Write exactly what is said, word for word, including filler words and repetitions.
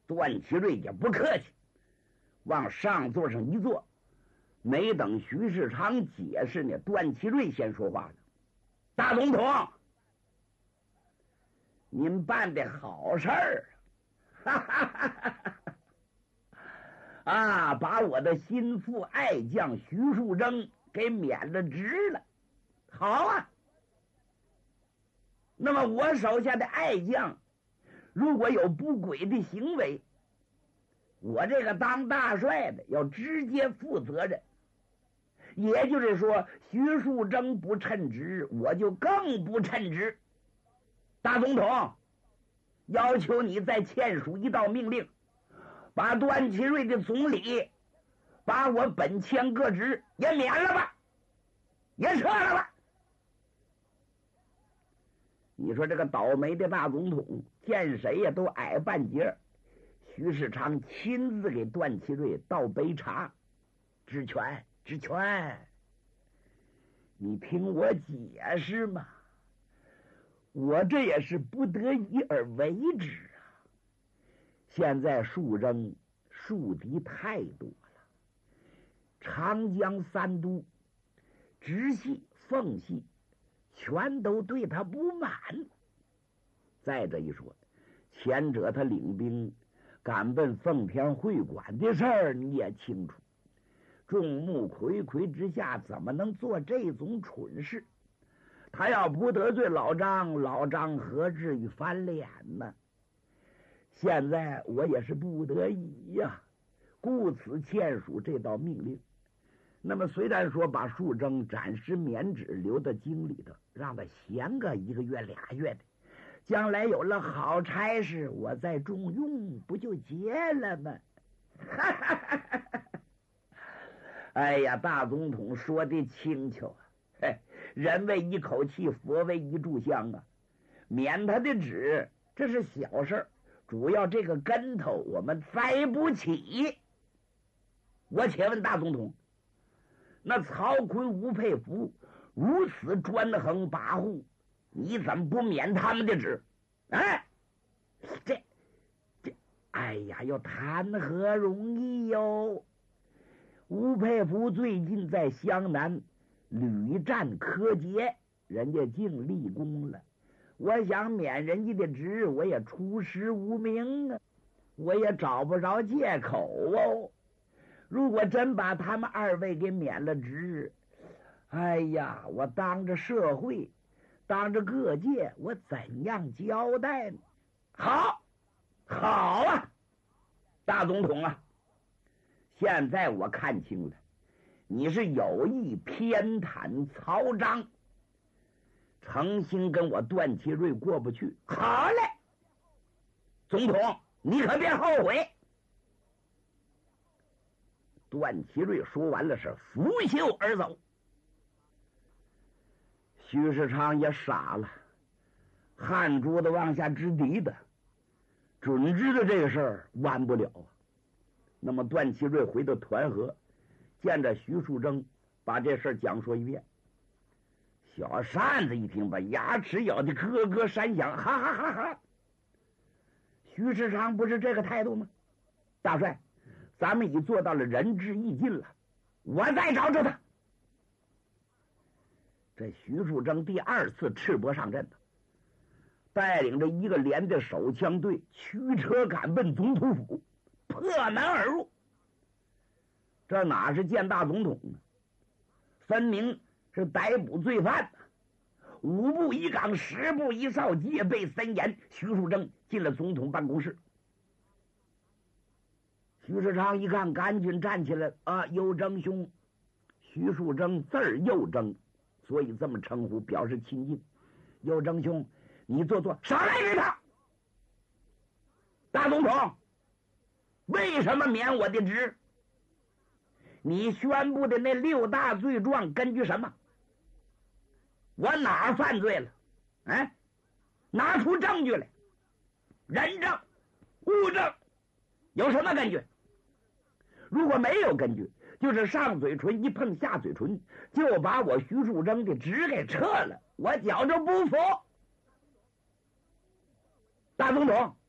段祺瑞也不客气，往上座上一坐。没等徐世昌解释呢，段祺瑞先说话了：“大总统，您办的好事儿啊！哈哈哈哈哈！啊，把我的心腹爱将徐树铮给免了职了，好啊！那么我手下的爱将，如果有不轨的行为，我这个当大帅的要直接负责任。也就是说，徐树铮不称职，我就更不称职。大总统，要求你再签署一道命令，把段祺瑞的总理，把我本签各职也免了吧，也撤了吧。你说这个倒霉的大总统，见谁呀都矮半截。徐世昌亲自给段祺瑞倒杯茶，知权知权，你听我解释嘛，我这也是不得已而为之啊。现在树铮树敌太多了，长江三都、直系、奉系全都对他不满。再者一说，前者他领兵赶奔奉天会馆的事儿你也清楚，众目睽睽之下怎么能做这种蠢事？他要不得罪老张，老张何至于翻脸呢？现在我也是不得已呀、啊，故此签署这道命令。那么虽然说把树铮暂时免职留到京里头，让他闲个一个月俩月的，将来有了好差事，我再重用，不就结了吗？哎呀，大总统说的轻巧啊！嘿，人为一口气，佛为一炷香啊！免他的职，这是小事，主要这个跟头我们栽不起。我且问大总统，那曹锟、吴佩孚如此专横跋扈，你怎么不免他们的职？哎，这这，哎呀，要谈何容易哟！吴佩孚最近在湘南屡战苛捷，人家竟立功了。我想免人家的职，我也出师无名啊，我也找不着借口哦。如果真把他们二位给免了职，哎呀，我当着社会，当着各界，我怎样交代呢？好，好啊，大总统啊，现在我看清了，你是有意偏袒曹彰，诚心跟我段祺瑞过不去。好嘞，总统，你可别后悔。段祺瑞说完了，是拂袖而走。徐世昌也傻了，汗珠子往下直滴的，准知道这个事儿完不了啊。那么段祺瑞回到团河，见着徐树铮，把这事儿讲说一遍。小扇子一听，把牙齿咬得咯咯山响，哈哈哈哈！徐世昌不是这个态度吗？大帅，咱们已做到了仁至义尽了，我再找着他。这徐树铮第二次赤膊上阵了，带领着一个连的手枪队驱车赶奔总督府，破门而入。这哪是见大总统呢？分明是逮捕罪犯。五步一岗，十步一哨，戒备森严。徐树铮进了总统办公室。徐世昌一看，赶紧站起来啊！右铮兄，徐树铮字儿右铮，所以这么称呼，表示亲近。右铮兄，你坐坐，少来给他。大总统，为什么免我的职？你宣布的那六大罪状根据什么？我哪儿犯罪了？哎，拿出证据来，人证、物证，有什么根据？如果没有根据，就是上嘴唇一碰下嘴唇，就把我徐树铮的职给撤了，我觉着不服。大总统，